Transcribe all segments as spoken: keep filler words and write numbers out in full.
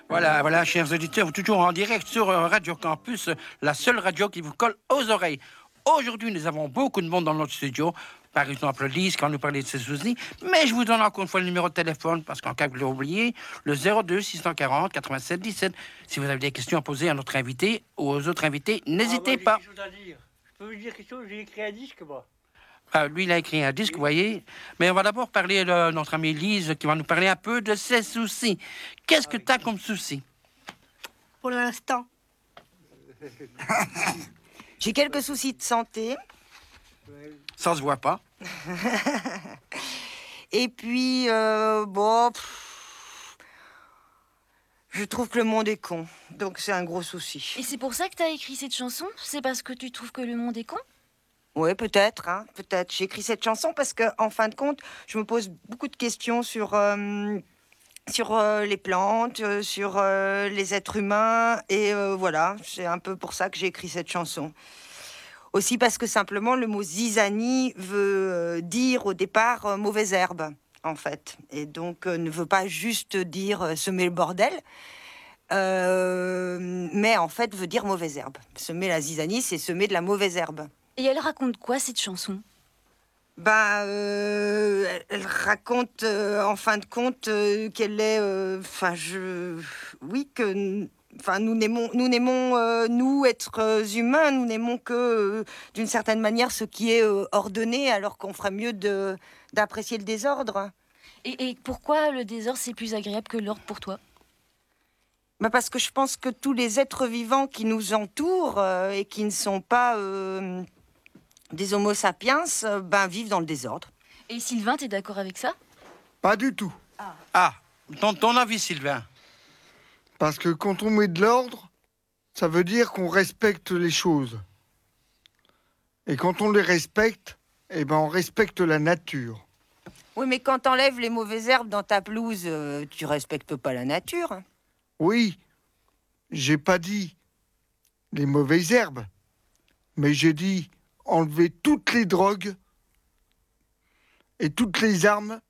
Voilà, voilà, chers auditeurs, toujours en direct sur Radio Campus, la seule radio qui vous colle aux oreilles. Aujourd'hui, nous avons beaucoup de monde dans notre studio. Par exemple, Lise, quand nous parlait de ses soucis. Mais je vous donne encore une fois le numéro de téléphone, parce qu'en cas que vous l'avez oublié, le zéro deux six cent quarante quatre-vingt-sept dix-sept. Si vous avez des questions à poser à notre invité ou aux autres invités, n'hésitez ah, moi, pas. j'ai quelque chose à dire. Je peux vous dire quelque chose, j'ai écrit un disque, moi. Ah, lui, il a écrit un disque, vous voyez. Mais on va d'abord parler de notre amie Lise, qui va nous parler un peu de ses soucis. Qu'est-ce que tu as comme souci? Pour l'instant. J'ai quelques soucis de santé. Ça se voit pas. Et puis, euh, bon, pff, je trouve que le monde est con. Donc c'est un gros souci. Et c'est pour ça que t'as écrit cette chanson? C'est parce que tu trouves que le monde est con? Oui, peut-être, hein, peut-être. J'ai écrit cette chanson parce que, en fin de compte, je me pose beaucoup de questions sur, euh, sur euh, les plantes, euh, sur euh, les êtres humains. Et euh, voilà, c'est un peu pour ça que j'ai écrit cette chanson. Aussi parce que simplement le mot zizanie veut euh, dire au départ euh, mauvaise herbe, en fait. Et donc euh, ne veut pas juste dire euh, semer le bordel, euh, mais en fait veut dire mauvaise herbe. Semer la zizanie, c'est semer de la mauvaise herbe. Et elle raconte quoi, cette chanson? Bah, euh, elle, elle raconte euh, en fin de compte euh, qu'elle est... Enfin, je... Oui, que... Enfin, nous n'aimons, nous n'aimons euh, nous, êtres humains, nous n'aimons que, euh, d'une certaine manière, ce qui est euh, ordonné, alors qu'on ferait mieux de, d'apprécier le désordre. Et, et pourquoi le désordre, c'est plus agréable que l'ordre pour toi? Bah parce que je pense que tous les êtres vivants qui nous entourent euh, et qui ne sont pas euh, des homo sapiens, euh, ben, vivent dans le désordre. Et Sylvain, t'es d'accord avec ça? Pas du tout. Ah, ah ton, ton avis, Sylvain? Parce que quand on met de l'ordre, ça veut dire qu'on respecte les choses. Et quand on les respecte, eh ben on respecte la nature. Oui, mais quand t'enlèves les mauvaises herbes dans ta pelouse, euh, tu respectes pas la nature. Oui, j'ai pas dit les mauvaises herbes, mais j'ai dit enlever toutes les drogues et toutes les armes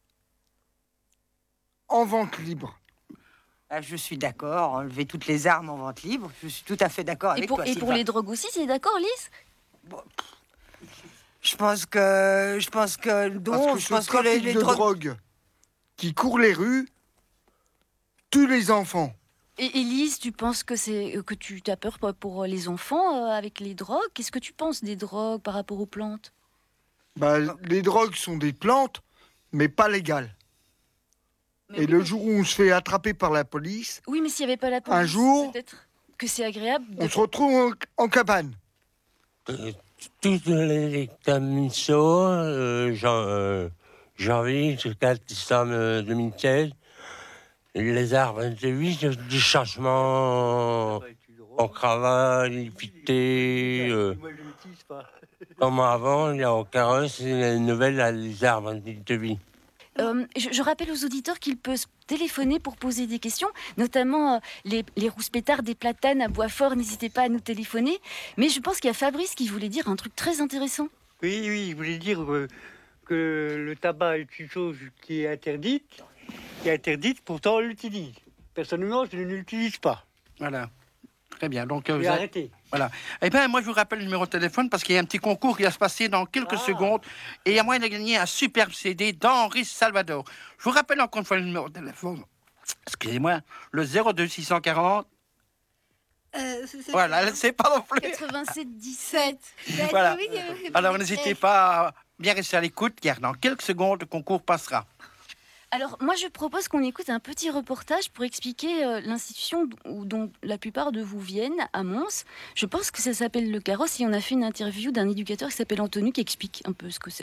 en vente libre. Ah, je suis d'accord, enlever toutes les armes en vente libre, je suis tout à fait d'accord avec et pour, toi. Et pour les drogues aussi, c'est d'accord, Lise? Bon, je pense que... Je pense que... Donc, Parce que je ce pense que trafic les, les de drogues... drogue qui court les rues tue les enfants. Et Lise, tu penses que, c'est, que tu as peur pour les enfants euh, avec les drogues? Qu'est-ce que tu penses des drogues par rapport aux plantes? Bah, les drogues sont des plantes, mais pas légales. Mais Et oui, le mais... jour où on se fait attraper par la police, Oui, mais s'il n'y avait pas la police, un jour, peut-être que c'est agréable. De... on se retrouve en, en cabane. Euh, Toutes les émissions, euh, euh, janvier jusqu'à décembre deux mille seize, les arbres de vie, du changement en cravate, lipité, euh, comme avant, il y a au carrosse, les nouvelles, les arbres de vie. Euh, je, je rappelle aux auditeurs qu'ils peuvent téléphoner pour poser des questions, notamment euh, les, les rouspétards des platanes à Boisfort. N'hésitez pas à nous téléphoner. Mais je pense qu'il y a Fabrice qui voulait dire un truc très intéressant. Oui, oui, je voulais dire que, que le tabac est une chose qui est interdite, qui est interdite, pourtant on l'utilise. Personnellement, je ne l'utilise pas. Voilà. Très bien. Donc, euh, vous avez... arrêtez. Voilà. Eh bien, moi, je vous rappelle le numéro de téléphone parce qu'il y a un petit concours qui va se passer dans quelques ah. secondes. Et il y a moyen de gagner un superbe C D d'Henri Salvador. Je vous rappelle encore une fois le numéro de téléphone. Excusez-moi. Le zéro deux six cent quarante. Euh, c'est, c'est voilà, elle ne sait pas non plus. quatre-vingt-sept dix-sept. Voilà. Alors, n'hésitez pas à bien rester à l'écoute, car dans quelques secondes, le concours passera. Alors, moi, je propose qu'on écoute un petit reportage pour expliquer euh, l'institution dont, dont la plupart de vous viennent, à Mons. Je pense que ça s'appelle Le Carrosse et on a fait une interview d'un éducateur qui s'appelle Anthony qui explique un peu ce que c'est.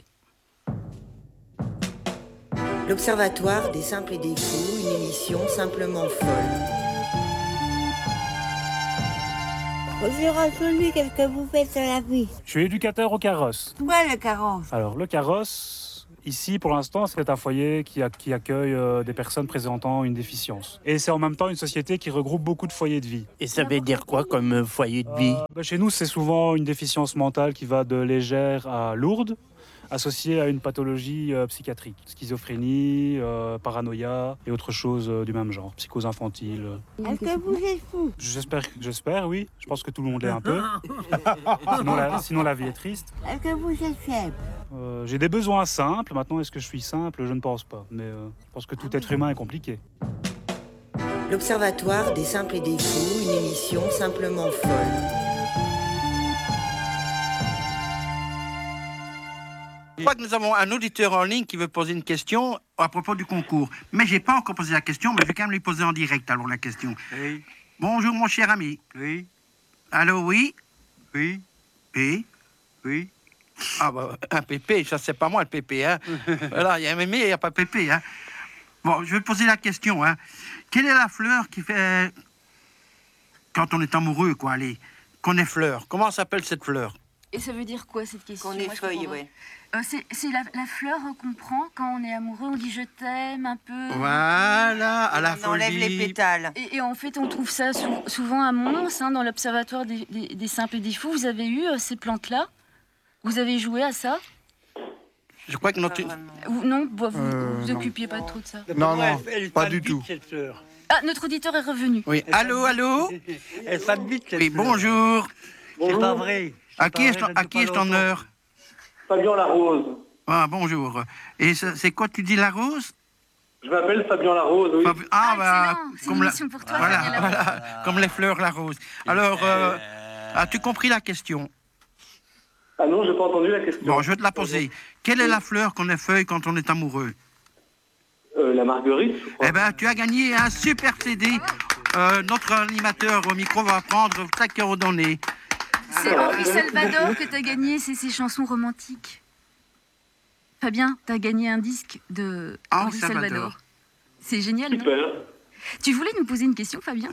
L'Observatoire des simples et des fous, une émission simplement folle. Bonjour Anthony, qu'est-ce que vous faites dans la vie? Je suis éducateur au Carrosse. Quoi le Carrosse? Alors, le Carrosse... Ici, pour l'instant, c'est un foyer qui, a, qui accueille euh, des personnes présentant une déficience. Et c'est en même temps une société qui regroupe beaucoup de foyers de vie. Et ça veut dire quoi comme euh, foyer de vie? euh, bah, Chez nous, c'est souvent une déficience mentale qui va de légère à lourde. associées à une pathologie euh, psychiatrique. Schizophrénie, euh, paranoïa et autres choses euh, du même genre, psychose infantile. Est-ce que vous êtes fou? J'espère, j'espère, oui. Je pense que tout le monde l'est un peu. Sinon la, sinon la vie est triste. Est-ce que vous êtes faible? Euh, j'ai des besoins simples. Maintenant, est-ce que je suis simple? Je ne pense pas. Mais euh, je pense que tout être humain est compliqué. L'Observatoire des simples et des fous, une émission simplement folle. Je crois que nous avons un auditeur en ligne qui veut poser une question à propos du concours. Mais je n'ai pas encore posé la question, mais je vais quand même lui poser en direct alors la question. Oui, Bonjour mon cher ami. oui, Allô, oui? oui, Oui? oui. Ah bah, un pépé, ça c'est pas moi le pépé. Hein. Voilà, il y a un mémé, il n'y a pas pépé. Hein. Bon, je vais poser la question. Hein. Quelle est la fleur qui fait... Quand on est amoureux, quoi, allez, qu'on est fleur. Comment s'appelle cette fleur? Et ça veut dire quoi cette question? Qu'on Moi, est je feuille, comprends pas. ouais. Euh, c'est c'est la, la fleur qu'on prend quand on est amoureux, on dit je t'aime un peu. Voilà, à la On enlève les folie. pétales. Et, et en fait, on trouve ça sou- souvent à Mons, hein, dans l'Observatoire des, des- des simples et des fous. Vous avez eu euh, ces plantes-là? Vous avez joué à ça? Je crois que notre... Ou non, vous vous, Euh, vous non. occupiez pas trop de ça. Non, non, Elle- elle pas fane du vite, tout. cette fleur. Ah, notre auditeur est revenu. Oui, allô, allô? Elle fane vite, cette Oui, fleur. bonjour. C'est pas vrai. C'est À pas qui vrai, est-ce ça à dure qui pas est-ce longtemps. l'honneur? Fabien Larose. Ah, bonjour. Et ça- c'est quoi, tu dis la rose? Je m'appelle Fabien Larose, oui. Fabi- Ah, bah, excellent. C'est une comme la... émission pour toi, Voilà, Fabien voilà, comme les fleurs, la rose. Alors, euh, as-tu compris la question? Ah non, j'ai pas entendu la question. Bon, je vais te la poser. Quelle est la fleur qu'on effeuille quand on est amoureux? Euh, la marguerite, je crois. Eh ben, tu as gagné un super C D. Euh, notre animateur au micro va prendre ta coordonnée. C'est Henri Salvador que t'as gagné, c'est ses chansons romantiques. Fabien, t'as gagné un disque de Henri Henri Salvador. Salvador. C'est génial, non? Super. Tu voulais nous poser une question, Fabien?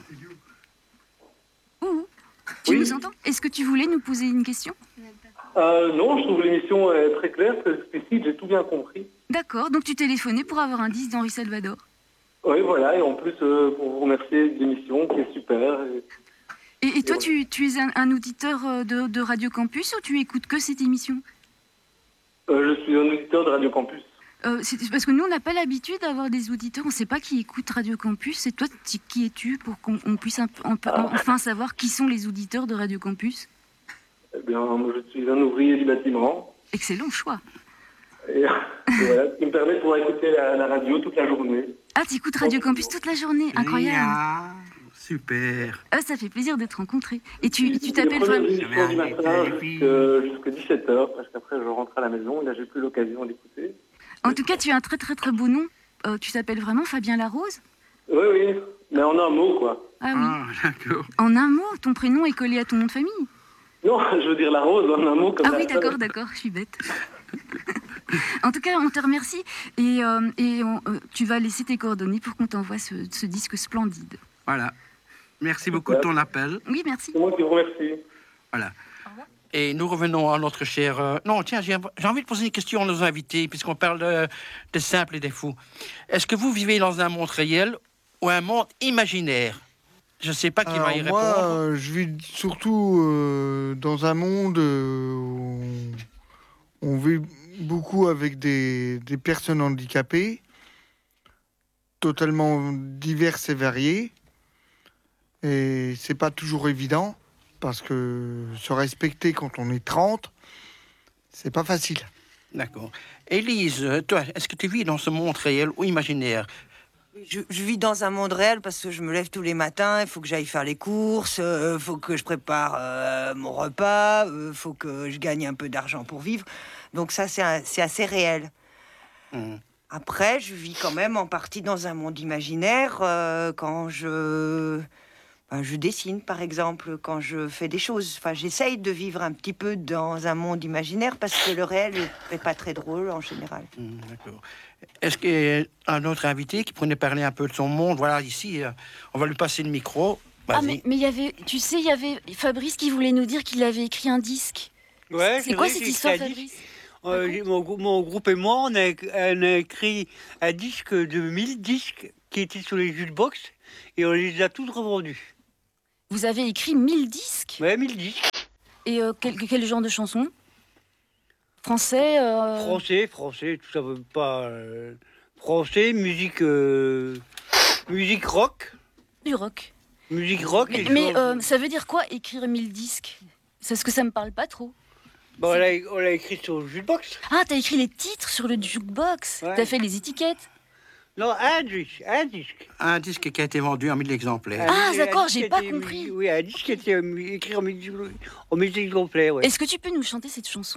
Ouh, tu Oui. nous entends? Est-ce que tu voulais nous poser une question? Euh, non, je trouve l'émission euh, très claire, très explicite, j'ai tout bien compris. D'accord, donc tu téléphonais pour avoir un disque d'Henri Salvador. Oui, voilà, et en plus, euh, pour vous remercier de l'émission, qui est super. Et- Et, et toi, Ouais. tu, tu es un, un auditeur euh, de, de Radio Campus ou tu écoutes que cette émission? Euh, je suis un auditeur de Radio Campus. Euh, c'est parce que nous, on n'a pas l'habitude d'avoir des auditeurs, on ne sait pas qui écoute Radio Campus. Et toi, tu- qui es-tu pour qu'on on puisse un peu- un peu- enfin savoir qui sont les auditeurs de Radio Campus? Eh bien, moi, je suis un ouvrier du bâtiment. Excellent choix. Et, et voilà, ce qui me permet de pouvoir écouter la, la radio toute la journée. Ah, tu écoutes Radio Campus toute la journée, incroyable. Ah, super. Ah, ça fait plaisir d'être rencontrés. Et tu tu Les t'appelles premières vraiment... émissions du matin jusqu'à jusqu'à dix-sept heures, parce qu'après, je rentre à la maison, et là, j'ai plus l'occasion d'écouter. En tout cas, tu as un très très très beau nom. Euh, tu t'appelles vraiment Fabien Larose? Oui, oui, mais en un mot, quoi. Ah oui. Ah, d'accord. En un mot, ton prénom est collé à ton nom de famille. Non, je veux dire la rose en un mot comme Ah la oui, fleur. d'accord, d'accord, je suis bête. En tout cas, on te remercie et, euh, et on- euh, tu vas laisser tes coordonnées pour qu'on t'envoie ce, ce disque splendide. Voilà. Merci beaucoup de ton appel. Oui, merci. C'est moi qui vous remercie. Voilà. Et nous revenons à notre cher... euh, Non, tiens, j'ai j'ai envie de poser une question à nos invités, puisqu'on parle de- des simples et des fous. Est-ce que vous vivez dans un monde réel ou un monde imaginaire? Je ne sais pas qui va y Alors moi, répondre. euh, je vis surtout euh, dans un monde euh, où on vit beaucoup avec des, des personnes handicapées, totalement diverses et variées. Et c'est pas toujours évident, parce que se respecter quand on est trente, c'est pas facile. D'accord. Élise, toi, est-ce que tu vis dans ce monde réel ou imaginaire? Je, je vis dans un monde réel parce que je me lève tous les matins, il faut que j'aille faire les courses, il faut que je prépare euh, mon repas, il faut que je gagne un peu d'argent pour vivre. Donc ça, c'est un- c'est assez réel. Hmm. Après, je vis quand même en partie dans un monde imaginaire euh, quand je, ben, je dessine, par exemple, quand je fais des choses. Enfin, j'essaye de vivre un petit peu dans un monde imaginaire parce que le réel n'est pas très drôle en général. Hmm, d'accord. Est-ce qu'il y a un autre invité qui pourrait parler un peu de son monde? Voilà, ici, euh, on va lui passer le micro. Ah, Vas-y. mais mais il y avait, tu sais, il y avait Fabrice qui voulait nous dire qu'il avait écrit un disque. Ouais, C'est quoi vrai, cette j'ai histoire, écrit un Fabrice? disque. Euh, j'ai- mon, grou- mon groupe et moi, on a, on a écrit un disque de mille disques qui étaient sur les jukebox et on les a tous revendus. Vous avez écrit mille disques? Ouais, mille disques. Et euh, quel, quel genre de chansons? Français euh... Français, français, tout ça veut pas. Euh, français, musique, euh, musique rock. Du rock. Musique rock. Mais, et mais je- euh, ça veut dire quoi écrire mille disques? C'est ce que ça me parle pas trop. Bon, on l'a on l'a écrit sur le jukebox. Ah, t'as écrit les titres sur le jukebox. Ouais. T'as fait les étiquettes. Non, un disque, un disque. Un disque qui a été vendu en mille exemplaires. Ah, Un- d'accord, un disque j'ai qui pas a été- compris. Oui, un disque qui a été euh, écrit en musique, en musique exemplaire, ouais. Est-ce que tu peux nous chanter cette chanson?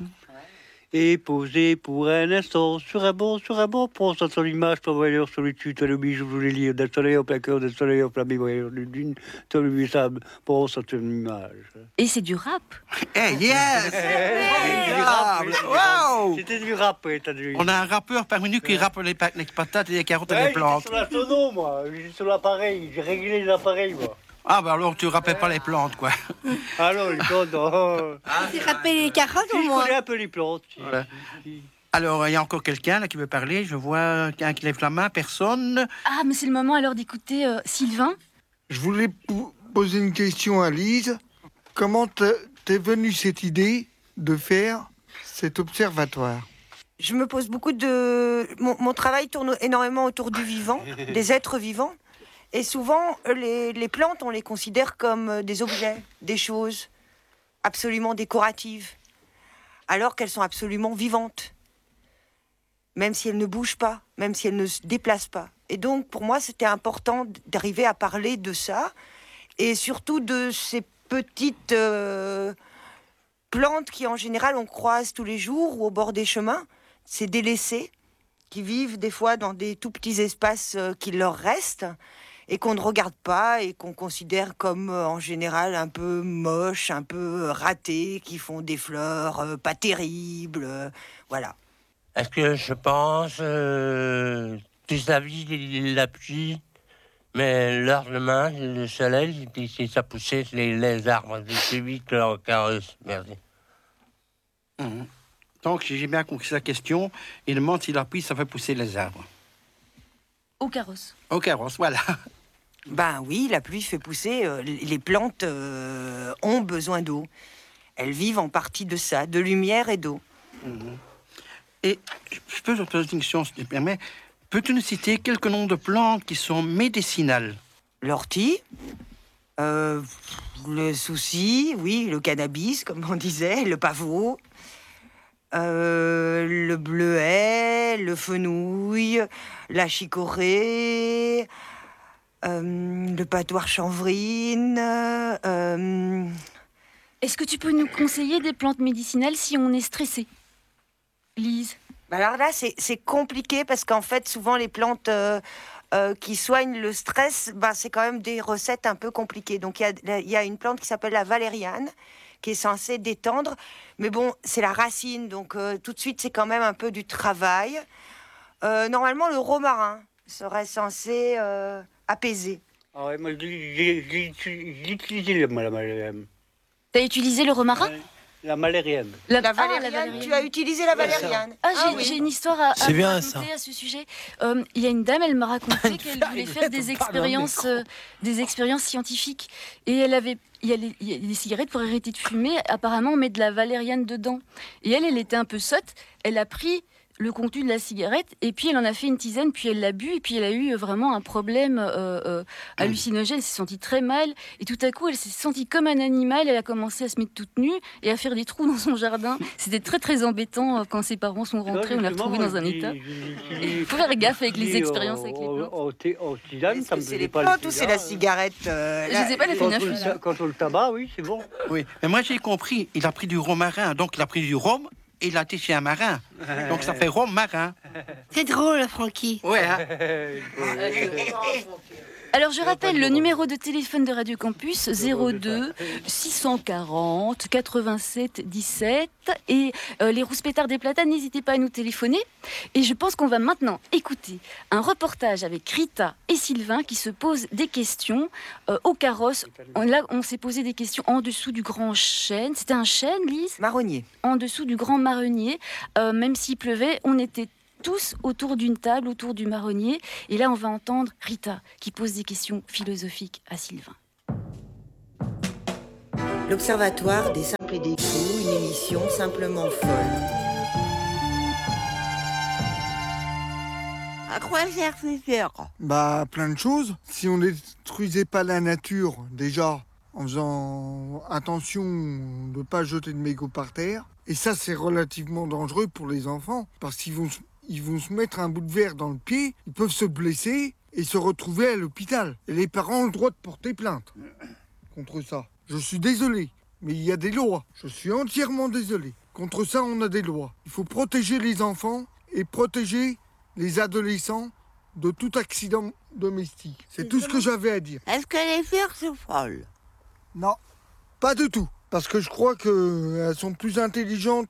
Et posé pour un instant sur un banc, sur un banc, pense à son image, ton voyeur sur le dessus, toi le bijou, je voulais lire, d'un soleil en plein cœur, d'un soleil enflammé, voyeur de lune, toi le sable, pense à ton image. Et c'est du rap. Hey, yes! Du rap, oui, Wow! C'était du rap, oui, t'as dit. On a un rappeur parmi nous qui rappe les, pa- les patates et les carottes et Ouais, les j'étais plantes. sur la sono, moi, j'étais sur l'appareil, j'ai réglé les appareils, moi. Ah, bah alors tu rappelles pas les plantes, quoi. Alors, les plantes, non. Tu rappelles les carottes Si, au je moins? connais un peu les plantes. si. Voilà. Alors, il y a encore quelqu'un là qui veut parler. Je vois un qui lève la main. Personne. Ah, mais c'est le moment alors d'écouter euh, Sylvain. Je voulais pou- poser une question à Lise. Comment te- t'es venue cette idée de faire cet observatoire? Je me pose beaucoup de... Mon, mon travail tourne énormément autour du vivant, des êtres vivants. Et souvent, les, les plantes, on les considère comme des objets, des choses absolument décoratives, alors qu'elles sont absolument vivantes, même si elles ne bougent pas, même si elles ne se déplacent pas. Et donc, pour moi, c'était important d'arriver à parler de ça, et surtout de ces petites euh, plantes qui, en général, on croise tous les jours ou au bord des chemins, ces délaissés, qui vivent des fois dans des tout petits espaces euh, qui leur restent, et qu'on ne regarde pas et qu'on considère comme euh, en général un peu moches, un peu ratés, qui font des fleurs euh, pas terribles, euh, voilà. Est-ce que je pense, euh, tout sa vie, il la pluie, mais le lendemain, le soleil, et si ça poussait les, les arbres, c'est vite que leur carrosse. Merci. Mhm. Donc, si j'ai bien compris sa question, il demande si la pluie, ça fait pousser les arbres. Au carrosse. Au carrosse, voilà. Ben oui, la pluie fait pousser, euh, les plantes euh, ont besoin d'eau. Elles vivent en partie de ça, de lumière et d'eau. Mhm. Et je peux te poser une question, si tu me permets. Peux-tu nous citer quelques noms de plantes qui sont médicinales? L'ortie, euh, le souci, oui, le cannabis, comme on disait, le pavot, euh, le bleuet, le fenouil, la chicorée, euh, le padoir chanvrine. Euh... Est-ce que tu peux nous conseiller des plantes médicinales si on est stressé, Lise? Bah alors là, c'est c'est compliqué parce qu'en fait, souvent, les plantes euh, euh, qui soignent le stress, bah, c'est quand même des recettes un peu compliquées. Donc, il y a, il y a une plante qui s'appelle la valériane, qui est censée détendre. Mais bon, c'est la racine, donc euh, tout de suite, c'est quand même un peu du travail. Euh, normalement, le romarin serait censé euh, apaiser. Ah ouais, moi, j'ai- j'ai j'ai- j'ai utilisé la, la valériane. T'as utilisé le romarin? La valériane. La, La ah, valériane, tu as utilisé la valériane. Ah, j'ai oui. j'ai une histoire à, à C'est vous bien, raconter ça. à ce sujet. Euh, Il y a une dame, elle m'a raconté qu'elle voulait faire des expériences, euh, des expériences scientifiques. Et elle avait, il y, a les, il y a des cigarettes pour arrêter de fumer. Apparemment, on met de la valériane dedans. Et elle, elle était un peu sotte. Elle a pris le contenu de la cigarette et puis elle en a fait une tisane, puis elle l'a bu et puis elle a eu vraiment un problème euh, euh, hallucinogène. Elle s'est sentie très mal et tout à coup elle s'est sentie comme un animal. Elle a commencé à se mettre toute nue et à faire des trous dans son jardin. C'était très très embêtant euh, quand ses parents sont rentrés. On l'a retrouvée dans un état. Il faut faire gaffe avec les expériences avec les plantes. Au tisane, ça me C'est faisait les pas plantes le ou c'est la sida. cigarette euh, Je la- sais pas, elle a fait Quand une on, infusion. le, quand on le tabac, oui, c'est bon. Oui. Mais moi, j'ai compris. Il a pris du romarin, donc il a pris du rhum et il a été chez un marin. Donc ça fait rhum marin. C'est drôle, Francky. Ouais, hein. Alors je rappelle le numéro de téléphone de Radio Campus zéro deux six cent quarante quatre-vingt-sept dix-sept et euh, les rouspétards des platanes, n'hésitez pas à nous téléphoner. Et je pense qu'on va maintenant écouter un reportage avec Rita et Sylvain qui se posent des questions euh, au carrosse. On, là, on s'est posé des questions en dessous du grand chêne. C'était un chêne, Lise? Marronnier. En dessous du grand marronnier. Euh, même s'il pleuvait, on était tous autour d'une table, autour du marronnier. Et là, on va entendre Rita qui pose des questions philosophiques à Sylvain. L'Observatoire des simples et des fous, une émission simplement folle. À quoi sert ce faire? Bah, plein de choses. Si on détruisait pas la nature, déjà, en faisant attention de ne pas jeter de mégots par terre, et ça, c'est relativement dangereux pour les enfants, parce qu'ils vont, ils vont se mettre un bout de verre dans le pied, ils peuvent se blesser et se retrouver à l'hôpital. Et les parents ont le droit de porter plainte contre ça. Je suis désolé, mais il y a des lois. Je suis entièrement désolé. Contre ça, on a des lois. Il faut protéger les enfants et protéger les adolescents de tout accident domestique. C'est tout ce que j'avais à dire. Est-ce que les fers sont folles? Non, pas du tout. Parce que je crois qu'elles sont plus intelligentes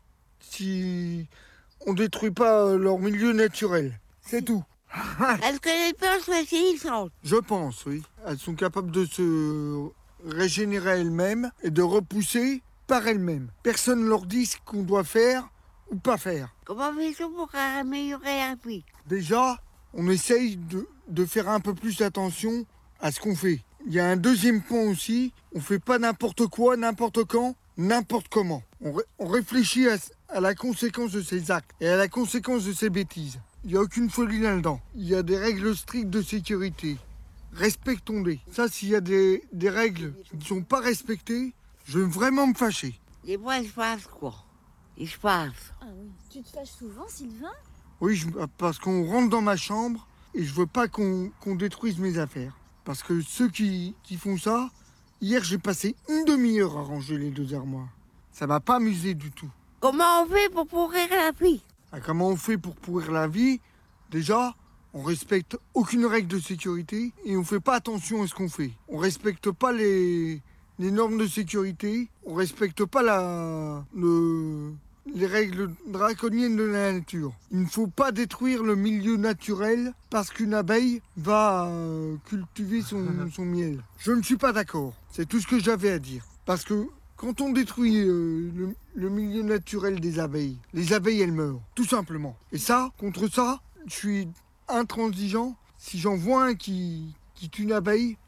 si on détruit pas leur milieu naturel. C'est tout. Est-ce que les fers sont intelligentes? Je pense, oui. Elles sont capables de se régénérer elles-mêmes et de repousser par elles-mêmes. Personne ne leur dit ce qu'on doit faire ou pas faire. Comment fait-on pour améliorer la vie? Déjà, on essaye de, de faire un peu plus attention à ce qu'on fait. Il y a un deuxième point aussi, on fait pas n'importe quoi, n'importe quand, n'importe comment. On, ré, on réfléchit à, à la conséquence de ses actes et à la conséquence de ses bêtises. Il n'y a aucune folie là-dedans. Il y a des règles strictes de sécurité. Respectons-les. Ça, s'il y a des, des règles qui ne sont pas respectées, je vais vraiment me fâcher. Et moi, je passe quoi? Il se passe. Ah oui. Tu te fâches souvent, Sylvain? Oui, je, parce qu'on rentre dans ma chambre et je veux pas qu'on qu'on détruise mes affaires. Parce que ceux qui, qui font ça, hier j'ai passé une demi-heure à ranger les deux armoires. Ça m'a pas amusé du tout. Comment on fait pour pourrir la vie? Ah, comment on fait pour pourrir la vie? Déjà, on respecte aucune règle de sécurité et on fait pas attention à ce qu'on fait. On respecte pas les, les normes de sécurité, on respecte pas la, le, les règles draconiennes de la nature. Il ne faut pas détruire le milieu naturel parce qu'une abeille va euh, cultiver son, son miel. Je ne suis pas d'accord. C'est tout ce que j'avais à dire. Parce que quand on détruit euh, le, le milieu naturel des abeilles, les abeilles, elles meurent, tout simplement. Et ça, contre ça, je suis intransigeant. Si j'en vois un qui, qui tue une abeille,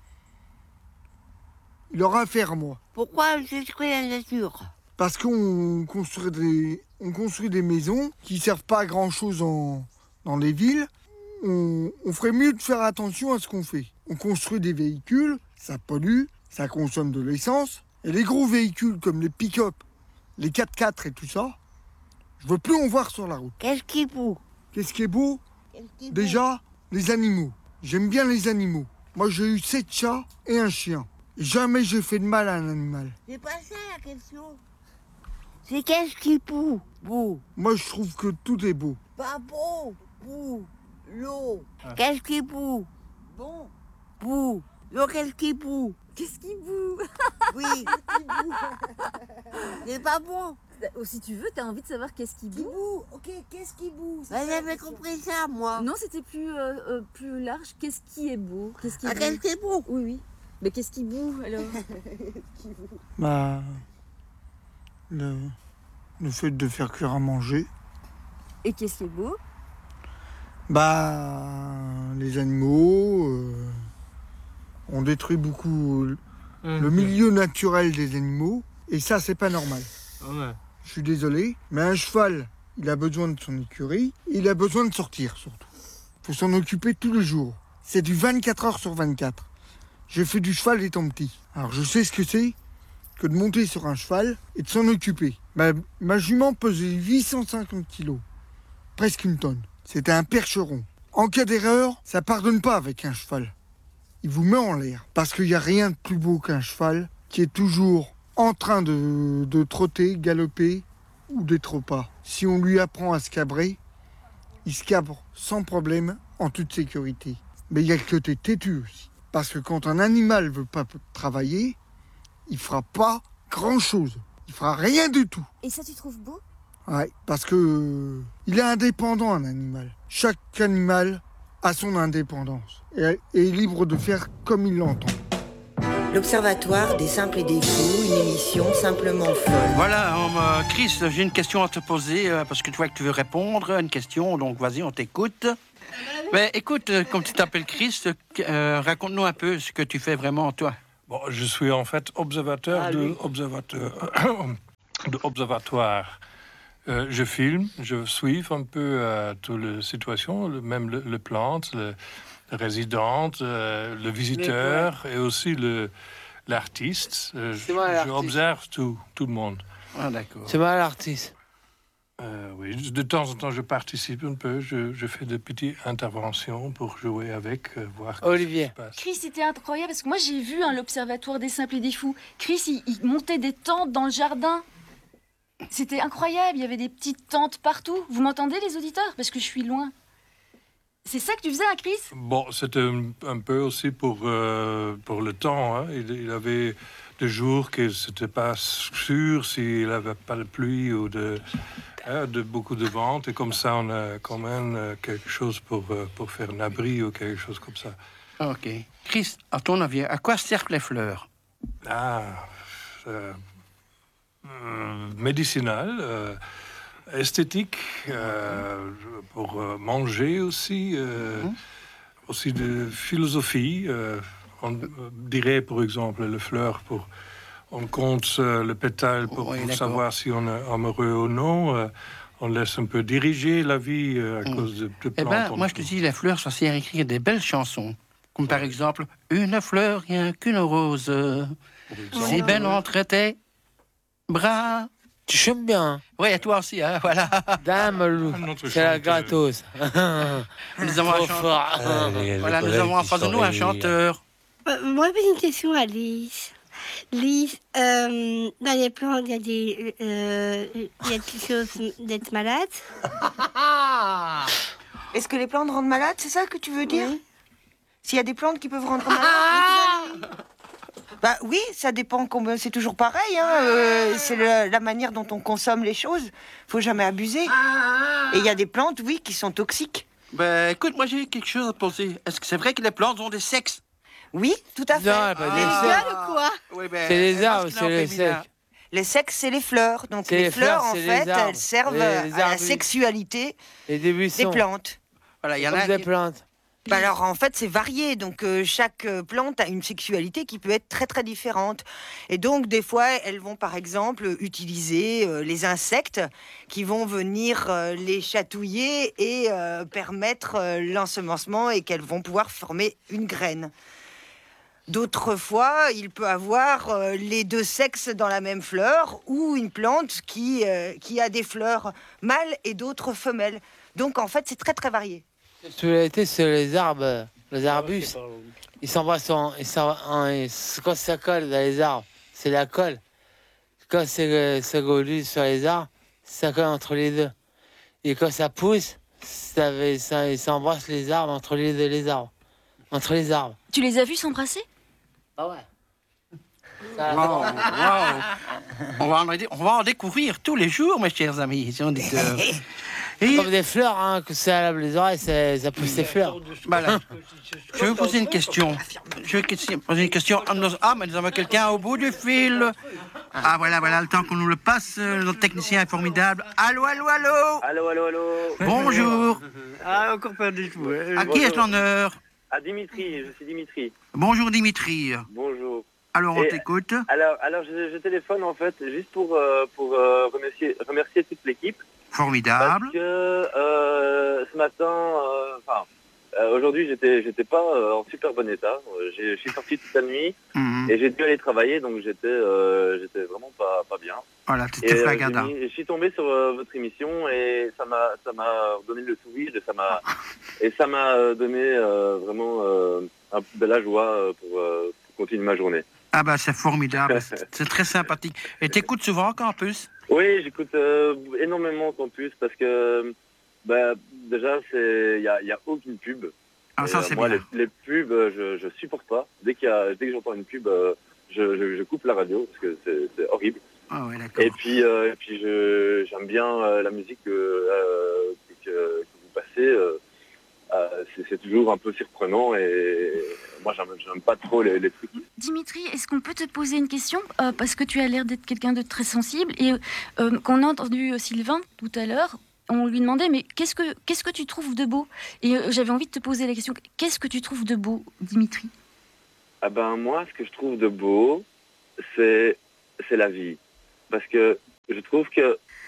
il aura affaire à moi. Pourquoi on détruit la nature? Parce qu'on construit des, on construit des maisons qui ne servent pas à grand-chose en, dans les villes. On, on ferait mieux de faire attention à ce qu'on fait. On construit des véhicules, ça pollue, ça consomme de l'essence. Et les gros véhicules comme les pick-up, les quatre-quatre et tout ça, je veux plus en voir sur la route. Qu'est-ce qui est beau? Qu'est-ce qui est beau? Qu'est-ce qui est beau? Déjà, les animaux. J'aime bien les animaux. Moi, j'ai eu sept chats et un chien. Jamais j'ai fait de mal à un animal. C'est pas ça la question. C'est qu'est-ce qui est beau? Beau. Moi, je trouve que tout est beau. Pas beau. Beau. L'eau. Qu'est-ce qui est beau? Bon. Beau. L'eau, qu'est-ce qui est beau? Qu'est-ce qui boue? Oui. C'est pas bon. Oh, si tu veux, t'as envie de savoir qu'est-ce qui Qui boue? boue. Ok, qu'est-ce qui boue? Bah, j'avais compris ça, moi. Non, c'était plus, euh, euh, plus large. Qu'est-ce qui est beau? Qu'est-ce qui Ah, boue? qu'est-ce qui est beau? Oui, oui. Mais qu'est-ce qui boue alors? Bah, le, le fait de faire cuire à manger. Et qu'est-ce qui est beau? Bah, les animaux. Euh, on détruit beaucoup le, Mmh. le milieu naturel des animaux. Et ça, c'est pas normal. Ouais. Je suis désolé, mais un cheval, il a besoin de son écurie. Il a besoin de sortir, surtout. Faut s'en occuper tous les jours. C'est du vingt-quatre heures sur vingt-quatre. J'ai fait du cheval étant petit. Alors je sais ce que c'est que de monter sur un cheval et de s'en occuper. Ma, ma jument pesait huit cent cinquante kilos. Presque une tonne. C'était un percheron. En cas d'erreur, ça pardonne pas avec un cheval. Il vous met en l'air. Parce qu'il n'y a rien de plus beau qu'un cheval qui est toujours en train de, de trotter, galoper ou d'être au pas. Si on lui apprend à se cabrer, il se cabre sans problème en toute sécurité. Mais il y a le côté têtu aussi. Parce que quand un animal ne veut pas travailler, il fera pas grand-chose. Il fera rien du tout. Et ça, tu trouves beau? Ouais, parce que euh, il est indépendant, un animal. Chaque animal a son indépendance et, et est libre de faire comme il l'entend. L'Observatoire des simples et des fous, une émission simplement folle. Voilà, euh, Chris, j'ai une question à te poser, euh, parce que tu vois que tu veux répondre à une question, donc vas-y, on t'écoute. Mais écoute, euh, comme tu t'appelles Chris, euh, raconte-nous un peu ce que tu fais vraiment, toi. Bon, je suis en fait observateur Ah, de, lui. observateur, de observatoire Euh, je filme, je suis un peu euh, toutes les situations, le- même le, le plante, le, le résident, euh, le visiteur et aussi le, l'artiste. Euh, C'est moi, l'artiste. J'observe tout, tout le monde. Ah, d'accord. C'est moi l'artiste. Euh, oui, de temps en temps, je participe un peu, je, je fais des petites interventions pour jouer avec, euh, voir Olivier. ce qui se passe. Chris, c'était incroyable parce que moi j'ai vu hein, l'Observatoire des Simples et des Fous. Chris, il, il montait des tentes dans le jardin. C'était incroyable, il y avait des petites tentes partout. Vous m'entendez les auditeurs? Parce que je suis loin. C'est ça que tu faisais, hein, Chris? Bon, c'était un, un peu aussi pour, euh, pour le temps. Hein. Il, il avait des jours que c'était pas sûr s'il n'avait pas de pluie ou de, hein, de beaucoup de vent. Et comme ça, on a quand même euh, quelque chose pour, euh, pour faire un abri ou quelque chose comme ça. Ok. Chris, à ton avis, à quoi servent les fleurs? Ah, euh, euh, médicinal, euh, esthétique, euh, pour euh, manger aussi, euh, Mhm. aussi de philosophie. euh, on euh, dirait, par exemple, le fleur, pour, on compte euh, le pétale pour, Oui, pour d'accord. savoir si on est amoureux ou non. euh, on laisse un peu diriger la vie euh, à Mhm. cause de, de Eh plantes. ben, en moi je te dis, les fleurs, ça sert à écrire des belles chansons. Comme par exemple, une fleur, rien qu'une rose. Par exemple. Si belle entre tes bras. Tu chantes bien. Oui, et toi aussi, hein, voilà. Dame Lou. Un autre C'est la chanteur. gratos. Nous avons un Trop chanteur. fort. Voilà, nous avons en face de nous un chanteur. Euh, moi, j'ai une question à Lise. Lise, euh, dans les plantes, il y a des, euh, il y a quelque chose d'être malade. Est-ce que les plantes rendent malade, c'est ça que tu veux dire? Oui. S'il y a des plantes qui peuvent rendre malade? Bah oui, ça dépend. Combien... C'est toujours pareil. Hein, euh, c'est le- la manière dont on consomme les choses. Faut jamais abuser. Et il y a des plantes, oui, qui sont toxiques. Ben, écoute, moi j'ai quelque chose à te poser. Est-ce que c'est vrai que les plantes ont des sexes? Oui, tout à fait. Non, elle a pas Ah. des Les sexes. gueules ou quoi? Oui, ben, C'est les masculin arbres, ou c'est les féminin? secs. Les sexes, c'est les fleurs. Donc C'est les, les fleurs, fleurs, en c'est fait, les arbres. elles servent Les- à les la arbustes. sexualité Et des buissons. des plantes. Voilà, il y en Comme a. des qui- plantes. Bah alors en fait c'est varié, donc euh, chaque euh, plante a une sexualité qui peut être très très différente. Et donc des fois elles vont par exemple utiliser euh, les insectes qui vont venir euh, les chatouiller et euh, permettre euh, l'ensemencement et qu'elles vont pouvoir former une graine. D'autres fois, il peut avoir euh, les deux sexes dans la même fleur ou une plante qui, euh, qui a des fleurs mâles et d'autres femelles. Donc en fait c'est très très varié. Sous l'été, c'est les arbres, les arbustes. Ils s'embrassent en, ils s'en- en- ils- quand ça colle dans les arbres, c'est la colle. Quand c'est ça golue sur les arbres, ça colle entre les deux. Et quand ça pousse, ça, va- ça, ils s'embrassent les arbres entre les deux, les arbres. Entre les arbres. Tu les as vus s'embrasser? Ah ouais. Ça- Wow, wow. On, va en, on va en découvrir tous les jours, mes chers amis. Si on dit que- Et- Comme des fleurs, hein, que ça lave les oreilles, ça, ça pousse des fleurs. Voilà. Je vais vous poser une question. Je vais question- poser une question. à nos- Ah, mais nous avons quelqu'un au bout du fil. Ah, voilà, voilà, le temps qu'on nous le passe. euh, Notre technicien est formidable. Allô, allô, allô. Allô, allô, allô. Bonjour. Ah, encore perdu tout. À qui est l'honneur? Ah, Dimitri, je suis Dimitri. Bonjour, Dimitri. Bonjour. Alors, on Et- t'écoute. Alors, alors je, je téléphone en fait juste pour, euh, pour euh, remercier, remercier toute l'équipe. Formidable. Parce que euh, ce matin, euh, enfin, euh, aujourd'hui, j'étais, j'étais pas euh, en super bon état. Euh, j'ai- Je suis sorti toute la nuit Mhm. et j'ai dû aller travailler, donc j'étais, euh, j'étais vraiment pas, pas bien. Voilà, Et t'étais euh, flagada. j'ai mis- je suis tombé sur euh, votre émission et ça m'a, ça m'a donné le sourire et ça m'a, et ça m'a euh, donné euh, vraiment euh, un- de la joie euh, pour, euh, pour continuer ma journée. Ah, bah, c'est formidable. C'est c'est très sympathique. Et t'écoutes souvent, Campus? Oui, j'écoute euh, énormément Campus parce que bah, déjà, il n'y a, y a aucune pub. Ah, Et, ça, euh, c'est moi, bien. les, les pubs, euh, je, je supporte pas. Dès, qu'il y a, dès que j'entends une pub, euh, je, je, je coupe la radio parce que c'est c'est horrible. Ah, ouais, d'accord. Et puis, euh, et puis je, j'aime bien euh, la musique que, euh, que, que vous passez. Euh, euh, c'est, c'est toujours un peu surprenant et moi, j'aime, j'aime pas trop les, les trucs. Dimitri, est-ce qu'on peut te poser une question? Euh, Parce que tu as l'air d'être quelqu'un de très sensible. Et euh, qu'on a entendu euh, Sylvain tout à l'heure, on lui demandait, mais qu'est-ce que, qu'est-ce que tu trouves de beau? Et euh, j'avais envie de te poser la question, qu'est-ce que tu trouves de beau, Dimitri? Ah ben moi, ce que je trouve de beau, c'est, c'est la vie. Parce que je trouve que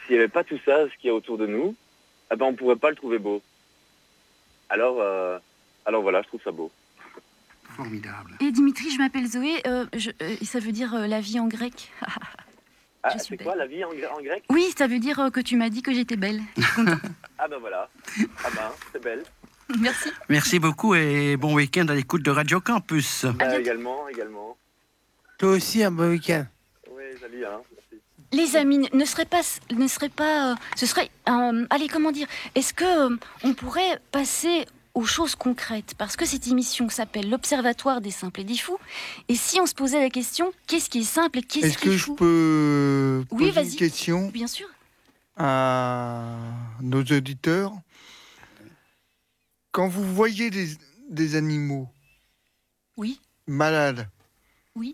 s'il n'y avait pas tout ça, ce qu'il y a autour de nous, eh ben, on ne pourrait pas le trouver beau. Alors, euh, alors voilà, je trouve ça beau. Formidable. Et Dimitri, je m'appelle Zoé, euh, je, euh, ça veut dire euh, la vie en grec. Ah, c'est quoi la vie en, en grec? Oui, ça veut dire euh, que tu m'as dit que j'étais belle. Je suis contente. Ah ben voilà, ah ben, c'est belle. Merci. Merci beaucoup et bon week-end à l'écoute de Radio Campus. Bah, également, également. Toi aussi, un bon week-end. Oui, salut, hein. Merci. Les amis, ne serait pas, ne serait pas, euh, ce serait, euh, allez, comment dire, est-ce que euh, on pourrait passer aux choses concrètes, parce que cette émission s'appelle l'Observatoire des simples et des fous, et si on se posait la question, qu'est-ce qui est simple et qu'est-ce Est-ce qui est que fou? je peux Oui, poser vas-y. une question Bien sûr. à nos auditeurs? Quand vous voyez des, des animaux Oui. malades Oui.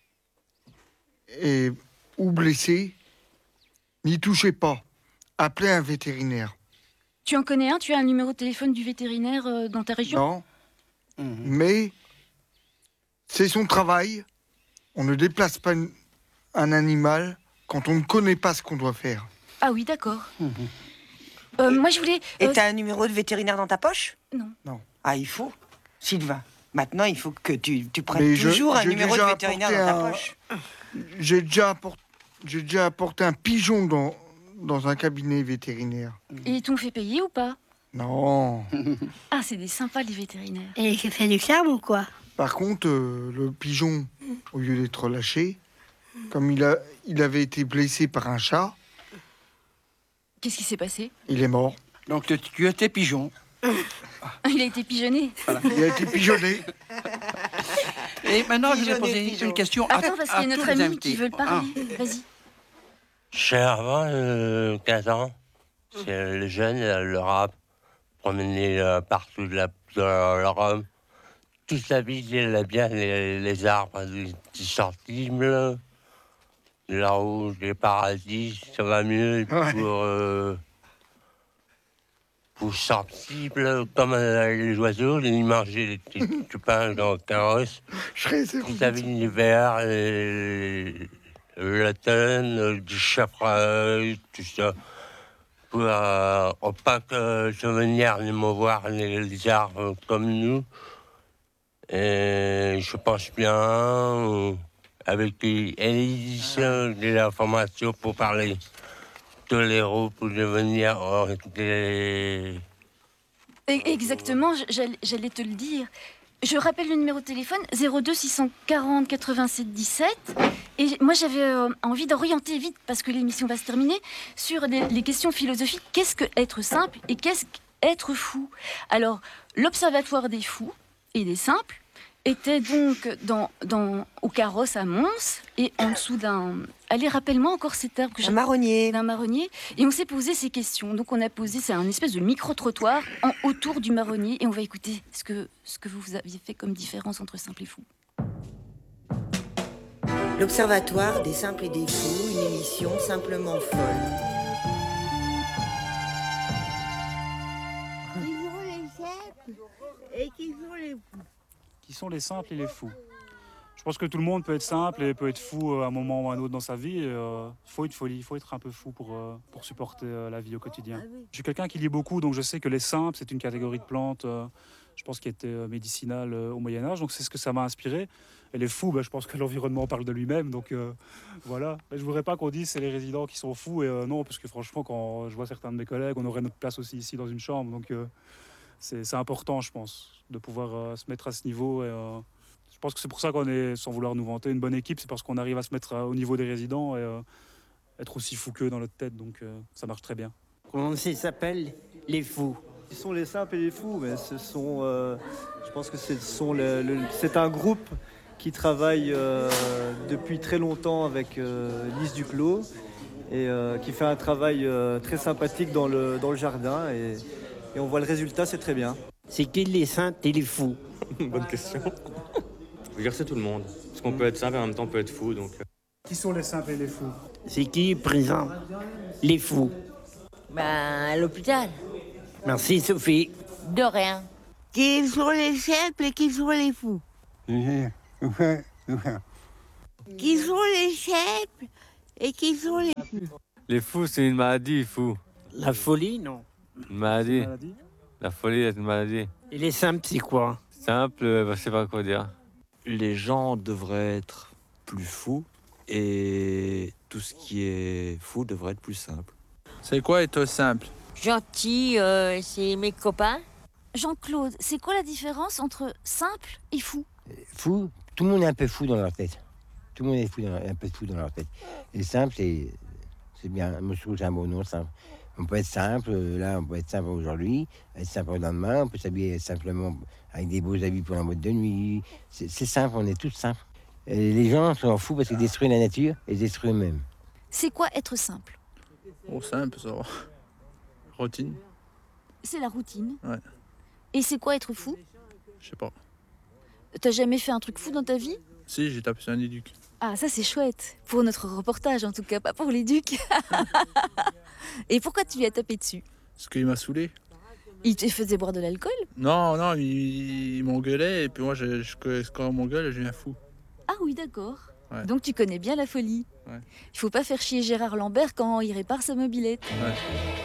et, ou blessés, n'y touchez pas. Appelez un vétérinaire. Tu en connais un? Tu as un numéro de téléphone du vétérinaire euh, dans ta région? Non, mais c'est son travail. On ne déplace pas une- un animal quand on ne connaît pas ce qu'on doit faire. Ah oui, d'accord. Euh, moi, je voulais. Et euh, t'as un numéro de vétérinaire dans ta poche? Non. Non. Ah, il faut. Sylvain, maintenant, il faut que tu, tu prennes Mais je- toujours un j'ai numéro de déjà vétérinaire apporté dans ta un- poche. J'ai déjà, apport- j'ai déjà apporté un pigeon dans, dans un cabinet vétérinaire. Et ils t'ont fait payer ou pas? Non. Ah, c'est des sympas, les vétérinaires. Et j'ai fait du charme ou quoi? Par contre, euh, le pigeon, au lieu d'être relâché, comme il, a, il avait été blessé par un chat, Qu'est-ce qui s'est passé? il est mort. Donc tu, tu étais pigeon. Il a été pigeonné. Voilà. Il a été pigeonné. Et maintenant, je vais Pigeonné, poser pigeon. une question à, Attends, parce à qu'il y a tous notre les ami invités. qui veut le parler. Vas-y. J'ai avant euh, quinze ans. C'est le jeune, euh, le rap, promener euh, partout de la, de la Rome. Toute sa vie, il aimait bien les, les arbres, les petits sortibles, la rouge, les paradis, ça va mieux pour, euh, pour sortibles, comme euh, les oiseaux, ils mangeaient les petits copains dans le carrosse. Toute sa vie, l'hiver, et l'automne, euh, du chaperon, tout ça. Pour euh, au pas que souvenir de me voir les, les arbres comme nous. Et je pense bien euh, avec Élise de la formation pour parler de l'héros pour devenir euh, des... E- Exactement, j- j'allais j'allais te le dire. Je rappelle le numéro de téléphone zéro deux six cent quarante quatre-vingt-sept dix-sept. Et j- moi, j'avais euh, envie d'orienter vite, parce que l'émission va se terminer, sur des- les questions philosophiques. Qu'est-ce que être simple et qu'est-ce qu'être fou? Alors, l'Observatoire des fous et des simples était donc dans, dans, au carrosse à Mons, et en dessous d'un... Allez, rappelle-moi encore cet arbre que j'ai... Un marronnier. D'un marronnier. Et on s'est posé ces questions. Donc on a posé, c'est un espèce de micro-trottoir en, autour du marronnier, et on va écouter ce que, ce que vous aviez fait comme différence entre simple et fou. L'Observatoire des simples et des fous, une émission simplement folle. Qui sont les simples et qui sont les fous? Qui sont les simples et les fous? Je pense que tout le monde peut être simple et peut être fou à un moment ou à un autre dans sa vie. Il euh, faut une folie, il faut être un peu fou pour, euh, pour supporter euh, la vie au quotidien. Ah oui. Je suis quelqu'un qui lit beaucoup, donc je sais que les simples, c'est une catégorie de plantes, euh, je pense, qui était euh, médicinale euh, au Moyen-Âge, donc c'est ce que ça m'a inspiré. Et les fous, ben, je pense que l'environnement parle de lui-même, donc euh, voilà. Mais je ne voudrais pas qu'on dise c'est les résidents qui sont fous, et euh, non, parce que franchement, quand je vois certains de mes collègues, on aurait notre place aussi ici dans une chambre, donc euh, c'est c'est important, je pense, de pouvoir euh, se mettre à ce niveau. Et, euh, je pense que c'est pour ça qu'on est, sans vouloir nous vanter, une bonne équipe, c'est parce qu'on arrive à se mettre euh, au niveau des résidents et euh, être aussi fou qu'eux dans notre tête, donc euh, ça marche très bien. Comment ça s'appelle? Les fous. Ce sont les simples et les fous, mais ce sont, euh, je pense que ce sont le- le- c'est un groupe qui travaille euh, depuis très longtemps avec euh, Lise Duclos et euh, qui fait un travail euh, très sympathique dans le, dans le jardin et, et on voit le résultat, c'est très bien. C'est qui les simples et les fous? Bonne question. Je veux dire, c'est tout le monde. Parce qu'on peut être simple et en même temps on peut être fou. Donc... Qui sont les simples et les fous? C'est qui présent? Les fous. Ben, à l'hôpital. Merci Sophie. De rien. Qui sont les simples et qui sont les fous? Qui sont les simples et qui sont les fous? Les fous, c'est une maladie, fou. La folie, non. Une maladie. La folie est une maladie. Et les simples, c'est quoi? Simple, euh, bah, je sais pas quoi dire. Les gens devraient être plus fous et tout ce qui est fou devrait être plus simple. C'est quoi être simple? Gentil, euh, c'est mes copains. Jean-Claude, c'est quoi la différence entre simple et fou? Fou, tout le monde est un peu fou dans leur tête. Tout le monde est fou dans, un peu fou dans leur tête. Et simple, c'est, c'est bien. Moi, je trouve que c'est un bon nom, simple. On peut être simple, là, on peut être simple aujourd'hui, être simple le lendemain, on peut s'habiller simplement avec des beaux habits pour la boîte de nuit. C'est, c'est simple, on est tous simples. Et les gens sont fous parce qu'ils détruisent la nature et ils détruisent eux-mêmes. C'est quoi être simple? Oh, simple, ça va. Routine. C'est la routine. Ouais. Et c'est quoi être fou? Je sais pas. T'as jamais fait un truc fou dans ta vie? Si, j'ai tapé sur un éduc. Ah, ça c'est chouette. Pour notre reportage, en tout cas, pas pour l'éduc. Et pourquoi tu lui as tapé dessus? Parce qu'il m'a saoulé. Il te faisait boire de l'alcool? Non, non, il, il m'engueulait et puis moi, je, je, quand on m'engueule, je deviens fou. Ah oui, d'accord. Ouais. Donc tu connais bien la folie. Ouais. Il faut pas faire chier Gérard Lambert quand il répare sa mobilette. Ouais.